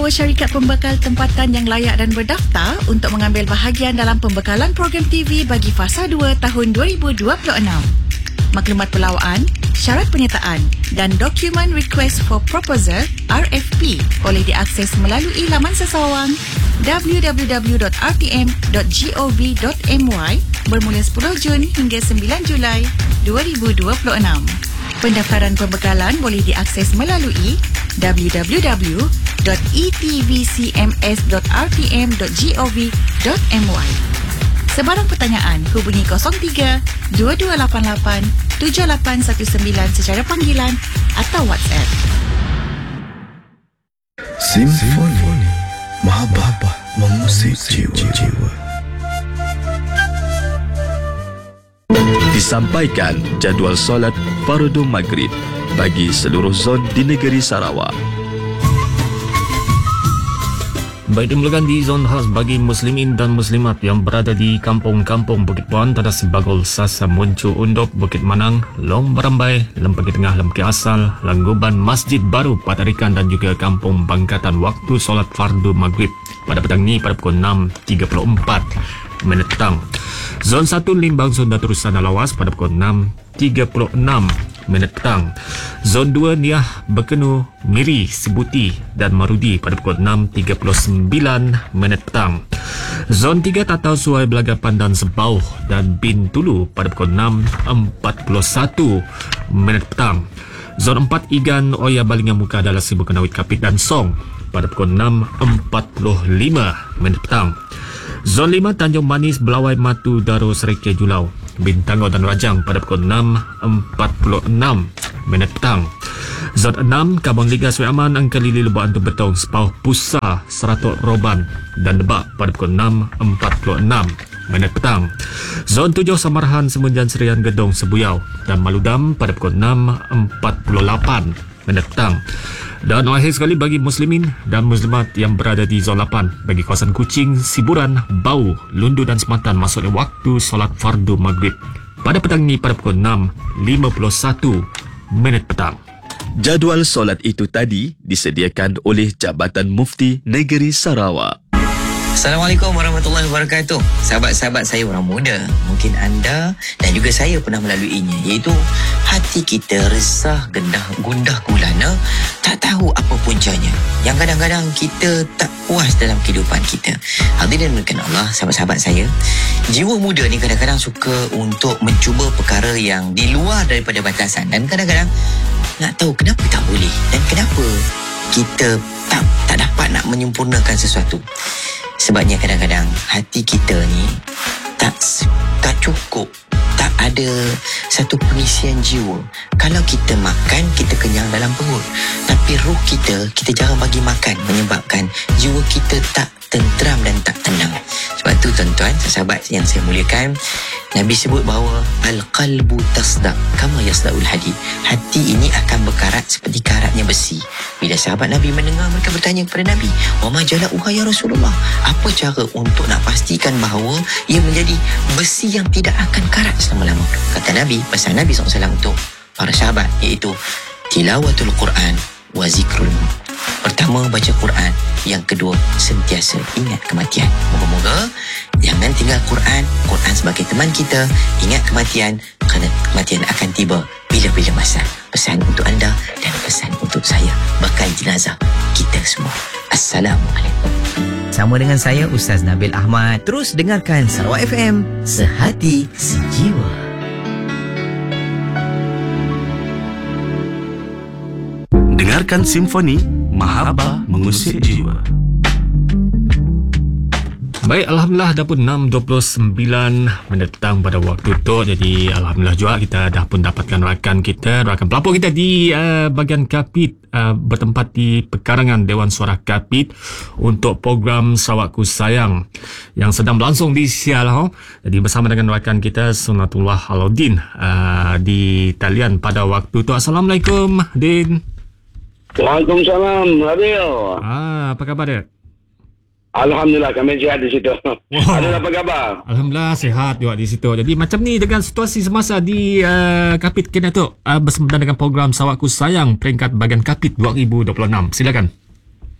membawa syarikat pembekal tempatan yang layak dan berdaftar untuk mengambil bahagian dalam pembekalan program TV bagi Fasa 2 tahun 2026. Maklumat pelawaan, syarat penyertaan dan dokumen Request for Proposal RFP boleh diakses melalui laman sesawang www.rtm.gov.my bermula 10 Jun hingga 9 Julai 2026. Pendaftaran pembekalan boleh diakses melalui www.etvcms.rtm.gov.my. Sebarang pertanyaan, hubungi 03-2288-7819 secara panggilan atau WhatsApp. Simfoni Mahabbah mengusik jiwa-jiwa. Disampaikan jadual solat Fardu Maghrib bagi seluruh zon di negeri Sarawak. Baik, dimulakan di zon khas bagi muslimin dan muslimat yang berada di kampung-kampung Bukit Puan, Tadas Bagol, Sasa, Muncu, Undop, Bukit Manang, Long Barambai, Lempagi Tengah, Lempagi Asal, Langguban, Masjid Baru, Patarikan dan juga Kampung Bangkatan waktu solat Fardu Maghrib pada petang ni pada pukul 6.34 petang. Zon 1 Limbang Sunda Terusan Lawas pada pukul 6.36 petang. Zon 2 Niah Bekenu, Miri, Sibuti dan Marudi pada pukul 6.39 petang. Zon 3 Tatau Suai Belaga Pandan Sebauh dan Bintulu pada pukul 6.41 petang. Zon 4 Igan Oya Balingan Muka adalah Sibuk Kenawit Kapit dan Song pada pukul 6.45 petang. Zon 5 Tanjung Manis Belawai Matu Daro Serike Julau Bintangau dan Rajang pada pukul 6.46 petang. Zon 6 Kabang Liga Sungai Aman Angka Lili Lebok Antu Betong Sepauh Pusa Seratok Roban dan Debak pada pukul 6.46 petang. Zon 7 Samarhan Semenjan Serian Gedong Sebuyau dan Maludam pada pukul 6.48 petang. Dan akhir sekali bagi muslimin dan muslimat yang berada di zon 8 bagi kawasan Kuching, Siburan, Bau, Lundu dan Sematan masuknya waktu solat Fardu Maghrib pada petang ini pada pukul 6.51 petang. Jadual solat itu tadi disediakan oleh Jabatan Mufti Negeri Sarawak. Assalamualaikum warahmatullahi wabarakatuh. Sahabat-sahabat saya orang muda, mungkin anda dan juga saya pernah melaluinya, iaitu hati kita resah, gundah gulana, tak tahu apa puncanya, yang kadang-kadang kita tak puas dalam kehidupan kita. Hadirin dan Allah, sahabat-sahabat saya, jiwa muda ni kadang-kadang suka untuk mencuba perkara yang di luar daripada batasan, dan kadang-kadang nak tahu kenapa tak boleh dan kenapa kita tak dapat nak menyempurnakan sesuatu. Sebabnya kadang-kadang hati kita ni tak cukup, tak ada satu pengisian jiwa. Kalau kita makan, kita kenyang dalam perut, tapi ruh kita jarang bagi makan, menyebabkan jiwa kita tak tenteram dan tak tenang. Sebab tu tuan-tuan, sahabat yang saya muliakan, Nabi sebut bahawa al-qalbu tasda' kama yasda'ul hadid. Hati ini akan berkarat seperti karatnya besi. Bila sahabat Nabi mendengar, mereka bertanya kepada Nabi, "Wa ma jala'uha ya Rasulullah?" Apa cara untuk nak pastikan bahawa ia menjadi besi yang tidak akan karat selama-lama? Kata Nabi, pesan Nabi SAW untuk para sahabat, iaitu tilawatul Quran wa zikrul maut. Pertama, baca Quran. Yang kedua, sentiasa ingat kematian. Moga-moga jangan tinggal Quran sebagai teman kita. Ingat kematian, kerana kematian akan tiba bila-bila masa. Pesan untuk anda dan pesan untuk saya, bakal jenazah kita semua. Assalamualaikum. Sama dengan saya, Ustaz Nabil Ahmad. Terus dengarkan Sarawak FM, sehati sejiwa. Dengarkan Simfoni Mahabbah mengusik jiwa. Baik, Alhamdulillah dah pun 6.29 petang pada waktu itu. Jadi Alhamdulillah juga kita dah pun dapatkan rakan pelapor kita di bahagian Kapit, bertempat di pekarangan Dewan Suara Kapit untuk program Sarawakku Sayang yang sedang berlangsung di Sial. Jadi bersama dengan rakan kita Sunatullah Alauddin di talian pada waktu itu. Assalamualaikum Din. Waalaikumsalam, Nabil. Apa khabar dia? Alhamdulillah, kami sihat di situ. Ada apa khabar? Alhamdulillah, sihat juga di situ. Jadi macam ni dengan situasi semasa di Kapit kena tu, bersempena dengan program Sarawakku Sayang peringkat bahagian Kapit 2026. Silakan.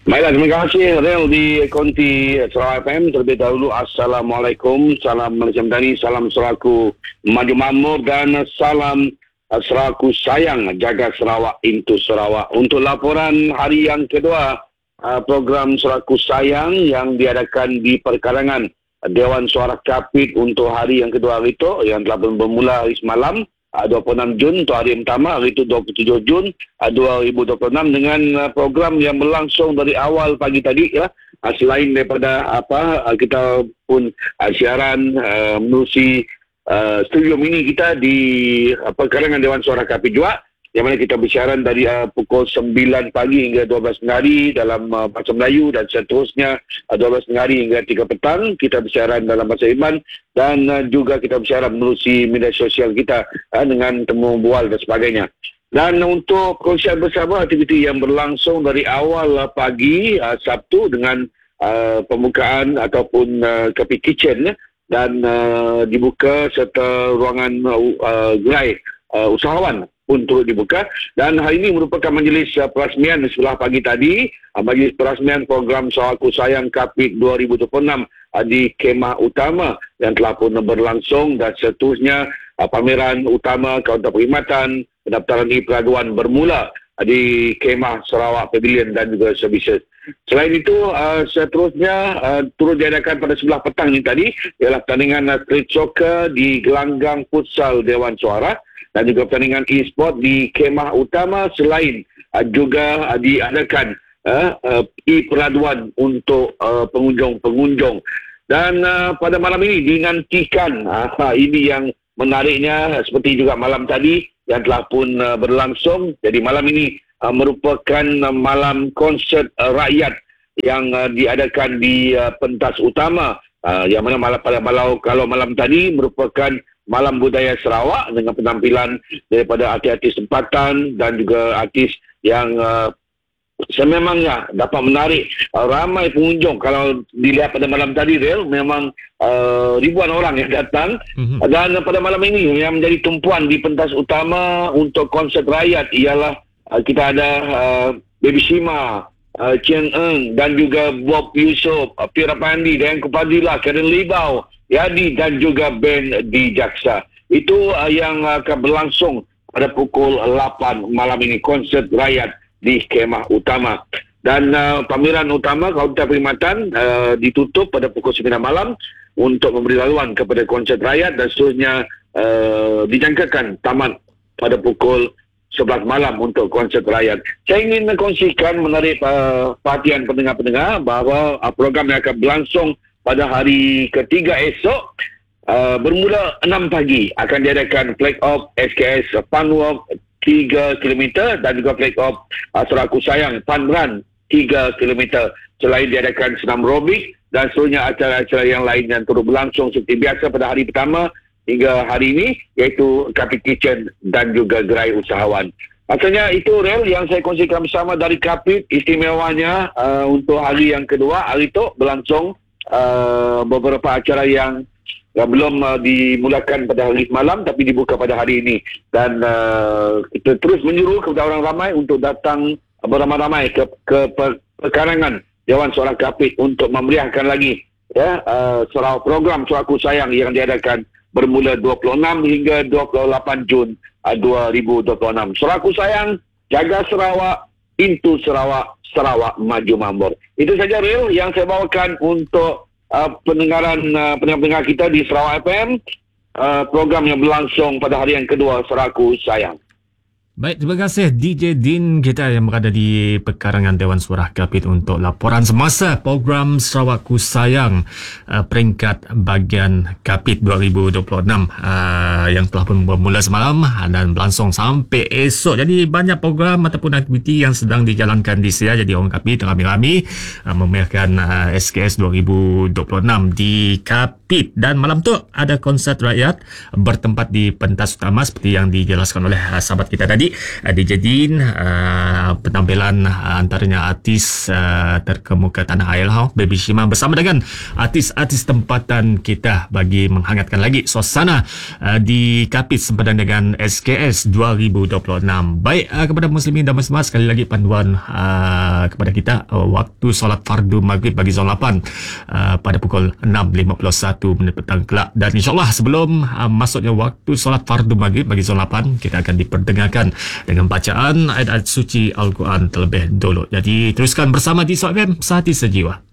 Baiklah, terima kasih Rel di Konti Sarawak FM. Terlebih dahulu, Assalamualaikum, salam Malaysia Madani, salam Seraku Maju Makmur dan salam Seraku sayang jaga Sarawak into Sarawak. Untuk laporan hari yang kedua program Seraku sayang yang diadakan di perkarangan Dewan Suara Kapit untuk hari yang kedua hari itu yang telah bermula hari semalam 26 Jun untuk hari yang pertama, hari itu 27 Jun 2026 dengan program yang berlangsung dari awal pagi tadi ya. Selain daripada kita pun siaran menerusi studio mini kita di perkarangan Dewan Suara Kapit juga, yang mana kita bersiaran dari pukul 9 pagi hingga 12 hari dalam bahasa Melayu dan seterusnya 12 hari hingga 3 petang kita bersiaran dalam bahasa Iban dan juga kita bersiaran menerusi media sosial kita dengan temu bual dan sebagainya. Dan untuk perkongsian bersama aktiviti yang berlangsung dari awal pagi Sabtu dengan pembukaan ataupun Kapit Kitchen dan dibuka serta ruangan gerai usahawan pun turut dibuka, dan hari ini merupakan majlis perasmian sebelah pagi tadi, majlis perasmian program Sarawak Sayang Kapit 2026 di Kemah Utama yang telah pun berlangsung, dan seterusnya pameran utama kaunter perkhidmatan pendaftaran e-peraduan bermula di Kemah Sarawak Pavilion dan juga Services. Selain itu, seterusnya turut diadakan pada sebelah petang ini tadi ialah pertandingan street soccer di Gelanggang Futsal Dewan Suara dan juga pertandingan e-sport di Kemah Utama, selain juga diadakan e-peraduan untuk pengunjung-pengunjung. Dan pada malam ini dinantikan, ini yang menariknya, seperti juga malam tadi yang telah pun berlangsung. Jadi malam ini merupakan malam konsert rakyat yang diadakan di pentas utama, yang mana kalau malam tadi merupakan Malam Budaya Sarawak dengan penampilan daripada artis-artis tempatan dan juga artis yang sememangnya dapat menarik ramai pengunjung. Kalau dilihat pada malam tadi, Rel, memang ribuan orang yang datang. Dan pada malam ini yang menjadi tumpuan di pentas utama untuk konsert rakyat ialah kita ada Baby Shima, Chien Eng dan juga Bob Yusof, Pira Pandi, Dayan Kupadila, Karen Libau, Yadi dan juga band di Jaksa. Itu yang akan berlangsung pada pukul 8 malam ini, konsert rakyat di Kemah Utama. Dan pameran utama kaunter perkhidmatan ditutup pada pukul 9 malam untuk memberi laluan kepada konsert rakyat, dan seterusnya dijangkakan tamat pada pukul 11 malam untuk konsert rakyat. Saya ingin kongsikan menarik perhatian pendengar-pendengar bahawa program yang akan berlangsung pada hari ketiga esok bermula 6 pagi akan diadakan flag off SKS Fun Walk 3 km dan juga flag off Seraku Sayang Fun Run 3 km. Selain diadakan senam aerobik dan seterusnya acara-acara yang lain yang turut berlangsung seperti biasa pada hari pertama hingga hari ini, iaitu Kapit Kitchen dan juga gerai usahawan. Maksudnya itu, Rel, yang saya kongsikan bersama dari Kapit. Istimewanya untuk hari yang kedua, hari itu berlangsung beberapa acara yang belum dimulakan pada hari semalam tapi dibuka pada hari ini, dan kita terus menyuruh kepada orang ramai untuk datang beramai-ramai ke perkarangan Dewan Suara Kapit untuk memeriahkan lagi program Sarawak Sayang yang diadakan bermula 26 hingga 28 Jun 2026. Sarawak Sayang, jaga Sarawak, into Sarawak, Sarawak Maju Makmur. Itu saja, Ril, yang saya bawakan untuk pendengar kita di Sarawak FM, program yang berlangsung pada hari yang kedua Sarawak Sayang. Baik, terima kasih DJ Din kita yang berada di perkarangan Dewan Suara Kapit untuk laporan semasa program Sarawak Sayang peringkat bahagian Kapit 2026 yang telah pun bermula semalam dan berlangsung sampai esok. Jadi banyak program ataupun aktiviti yang sedang dijalankan di sini. Jadi orang Kapit ramai-ramai memeriahkan SKS 2026 di Kapit, dan malam tu ada konsert rakyat bertempat di pentas utama seperti yang dijelaskan oleh sahabat kita tadi. lagi DJ Din, penampilan antaranya artis terkemuka tanah air Baby Shima bersama dengan artis-artis tempatan kita bagi menghangatkan lagi suasana di Kapit sempadan dengan SKS 2026. Baik, kepada muslimin dan muslimat, sekali lagi panduan kepada kita waktu solat fardu maghrib bagi zon 8 pada pukul 6.51 menit petang kelak, dan insyaAllah sebelum masuknya waktu solat fardu maghrib bagi zon 8 kita akan diperdengarkan dengan bacaan ayat-ayat suci Al-Quran terlebih dulu. Jadi teruskan bersama di Sahati Sejiwa.